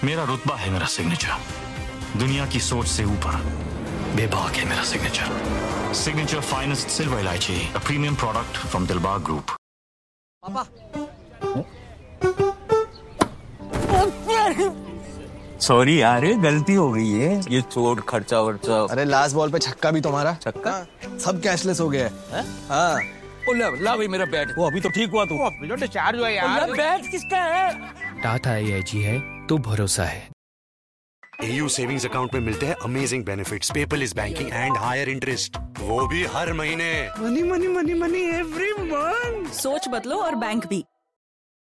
मेरा रुतबा है मेरा सिग्नेचर। दुनिया की सोच से ऊपर बेबाक है मेरा सिग्नेचर। सिग्नेचर फाइनेस्ट सिल्वर इलायची, a premium product from Dilbag group. पापा सॉरी यार, गलती हो गई है। ये छोड़ खर्चा वर्चा। अरे लास्ट बॉल पे छक्का भी तुम्हारा। छक्का? सब कैशलेस हो गया है। हाँ ला भाई मेरा बैट। वो अभी तो ठीक हुआ तू। अभी तो चार्ज हुआ यार। बैट किसका है? टाटा AIG है तो भरोसा है। AU सेविंग्स अकाउंट में मिलते हैं amazing benefits, paperless banking and higher interest, वो भी हर महीने। Money money money money every month. सोच बदलो और बैंक भी।